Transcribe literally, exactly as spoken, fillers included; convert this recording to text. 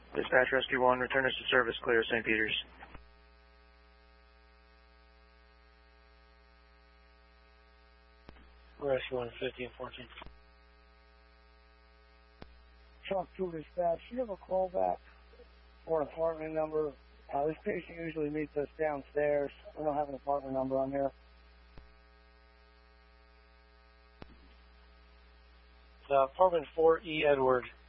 Dispatch Rescue one, return us to service, clear Saint Peter's. Rescue one, fifteen fourteen. Truck two Dispatch, you have a callback or an apartment number? Uh, this patient usually meets us downstairs. We don't have an apartment number on here. Uh, apartment four E Edward.